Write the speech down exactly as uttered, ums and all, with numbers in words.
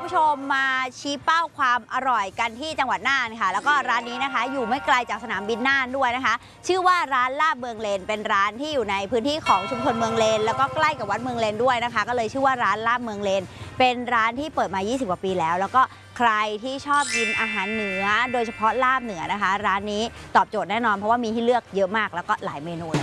ผู้ชมมาชี้เป้าความอร่อยกันที่จังหวัดน่านค่ะแล้วก็ร้านนี้นะคะอยู่ไม่ไกลจากสนามบินน่านด้วยนะคะชื่อว่าร้านลาบเมืองเลนเป็นร้านที่อยู่ในพื้นที่ของชุมชนเมืองเลนแล้วก็ใกล้กับวัดเมืองเลนด้วยนะคะก็เลยชื่อว่าร้านลาบเมืองเลนเป็นร้านที่เปิดมายี่สิบกว่าปีแล้วแล้วก็ใครที่ชอบกินอาหารเหนือโดยเฉพาะลาบเหนือนะคะร้านนี้ตอบโจทย์แน่นอนเพราะว่ามีให้เลือกเยอะมากแล้วก็หลายเมนู